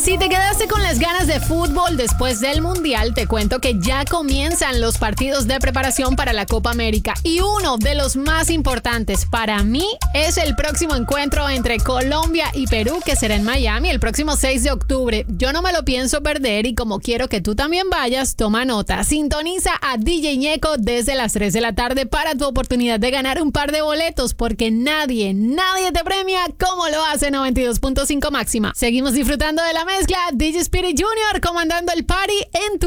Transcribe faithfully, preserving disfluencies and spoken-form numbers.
Si te quedaste con las ganas de fútbol después del Mundial, te cuento que ya comienzan los partidos de preparación para la Copa América. Y uno de los más importantes para mí es el próximo encuentro entre Colombia y Perú, que será en Miami el próximo seis de octubre. Yo no me lo pienso perder y como quiero que tú también vayas, toma nota. Sintoniza a D J Ñeco desde las tres de la tarde para tu oportunidad de ganar un par de boletos, porque nadie, nadie te premia como lo hace noventa y dos punto cinco Máxima. Seguimos disfrutando de la mezcla. D J Spirit junior comandando el party en tu